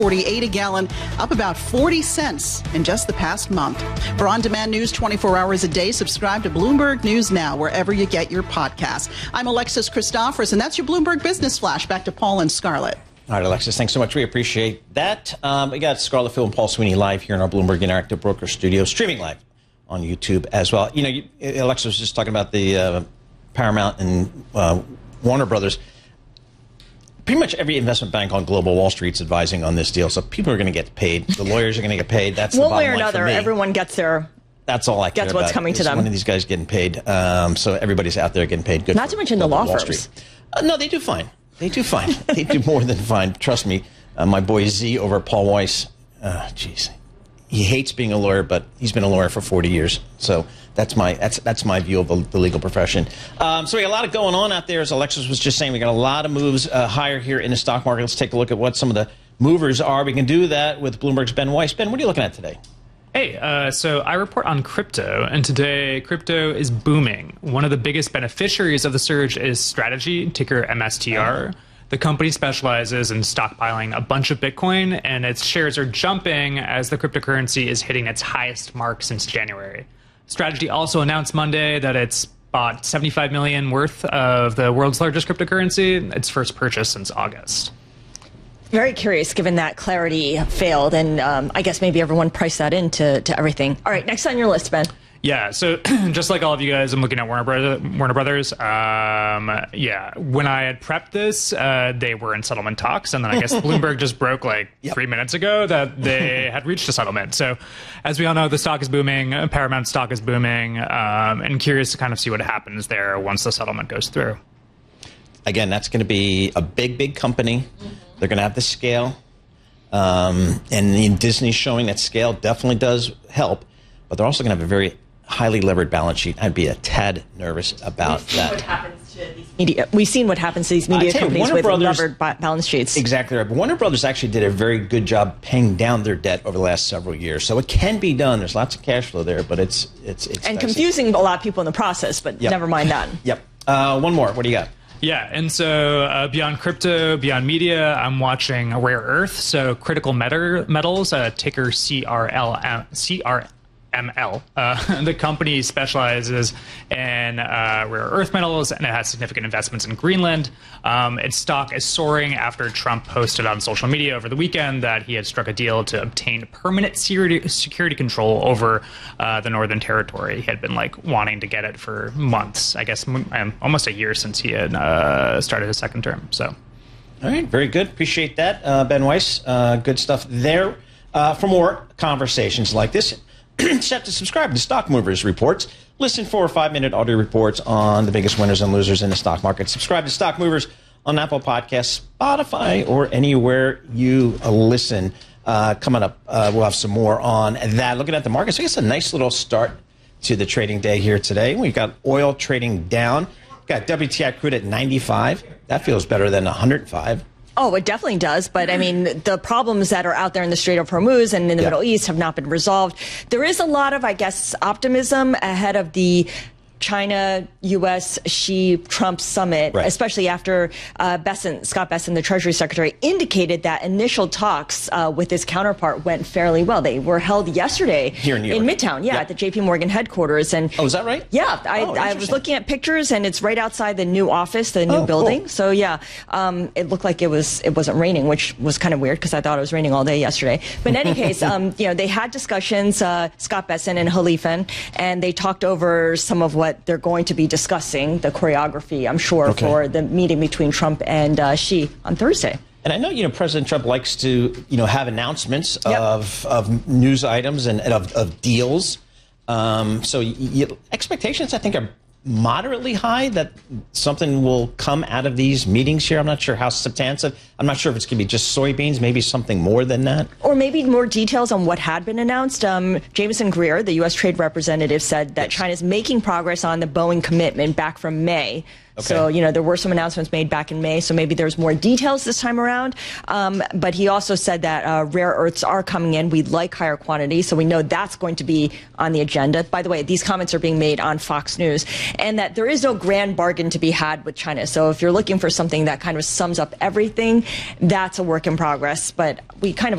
48 a gallon, up about 40 cents in just the past month. For on-demand news 24 hours a day, subscribe to Bloomberg News Now, wherever you get your podcasts. I'm Alexis Christophers, and that's your Bloomberg Business Flash. Back to Paul and Scarlett. All right, Alexis, thanks so much. We appreciate that. We got Scarlett, Phil, and Paul Sweeney live here in our Bloomberg Interactive Broker Studio, streaming live on YouTube as well. You know, Alexis was just talking about the Paramount and Warner Brothers. Pretty much every investment bank on global Wall Street's advising on this deal, so people are going to get paid. The lawyers are going to get paid. That's the bottom line for me. One way or another, everyone gets their. That's all I care about. That's what's coming to them. One of these guys getting paid, so everybody's out there getting paid. Good. Not to mention the law firms. No, they do fine. They do fine. They do more than fine. Trust me. My boy Z over at Paul Weiss. Geez, he hates being a lawyer, but he's been a lawyer for 40 years. So that's my view of the legal profession. So we got a lot of going on out there, as Alexis was just saying. We got a lot of moves higher here in the stock market. Let's take a look at what some of the movers are. We can do that with Bloomberg's Ben Weiss. Ben, what are you looking at today? Hey, so I report on crypto, and today crypto is booming. One of the biggest beneficiaries of the surge is Strategy, ticker MSTR. The company specializes in stockpiling a bunch of Bitcoin, and its shares are jumping as the cryptocurrency is hitting its highest mark since January. Strategy also announced Monday that it's bought $75 million worth of the world's largest cryptocurrency, its first purchase since August. Very curious, given that Clarity failed, and I guess maybe everyone priced that into everything. All right, next on your list, Ben. Yeah, so just like all of you guys, I'm looking at Warner Brothers. Yeah, when I had prepped this, they were in settlement talks, and then I guess Bloomberg just broke like 3 minutes ago that they had reached a settlement. So as we all know, the stock is booming, Paramount stock is booming, and curious to kind of see what happens there once the settlement goes through. Again, that's going to be a big company. They're going to have the scale, and Disney's showing that scale definitely does help, but they're also going to have a very highly levered balance sheet. I'd be a tad nervous about that. What happens to these media? We've seen what happens to these media companies with levered balance sheets. Exactly right. But Warner Brothers actually did a very good job paying down their debt over the last several years, so it can be done. There's lots of cash flow there, but it's and confusing a lot of people in the process. But never mind that. Yep. One more. What do you got? Yeah, and so beyond crypto, beyond media, I'm watching Rare Earth, so critical metals, ticker CRML. The company specializes in rare earth metals, and it has significant investments in Greenland. Its stock is soaring after Trump posted on social media over the weekend that he had struck a deal to obtain permanent security control over the Northern Territory. He had been wanting to get it for months, I guess almost a year since he had started his second term. So, all right, very good. Appreciate that, Ben Weiss. Good stuff there. For more conversations like this, just have to subscribe to Stock Movers Reports. Listen for 5-minute audio reports on the biggest winners and losers in the stock market. Subscribe to Stock Movers on Apple Podcasts, Spotify, or anywhere you listen. Coming up, we'll have some more on that. Looking at the markets, I guess a nice little start to the trading day here today. We've got oil trading down. Got WTI crude at 95. That feels better than 105. Oh, it definitely does. But, I mean, the problems that are out there in the Strait of Hormuz and in the Middle East have not been resolved. There is a lot of, I guess, optimism ahead of the China, U.S., Xi, Trump summit, especially after Scott Bessent, the Treasury Secretary, indicated that initial talks with his counterpart went fairly well. They were held yesterday here in New York. In Midtown, at the J.P. Morgan headquarters. And is that right? Yeah, I was looking at pictures, and it's right outside the new office, the new building. Cool. So it looked like it wasn't raining, which was kind of weird because I thought it was raining all day yesterday. But in any case, they had discussions, Scott Bessent and Khalifan, and they talked over some of what they're going to be discussing, the choreography, I'm sure, for the meeting between Trump and Xi on Thursday. And I know, President Trump likes to, have announcements of news items and of deals. So expectations, I think, are moderately high that something will come out of these meetings here. I'm not sure how substantive. I'm not sure if it's going to be just soybeans, maybe something more than that. Or maybe more details on what had been announced. Jameson Greer, the U.S. Trade Representative, said that China's making progress on the Boeing commitment back from May Okay. So, there were some announcements made back in May, so maybe there's more details this time around. But he also said that rare earths are coming in. We'd like higher quantity, so we know that's going to be on the agenda. By the way, these comments are being made on Fox News, and that there is no grand bargain to be had with China. So if you're looking for something that kind of sums up everything, that's a work in progress. But we kind of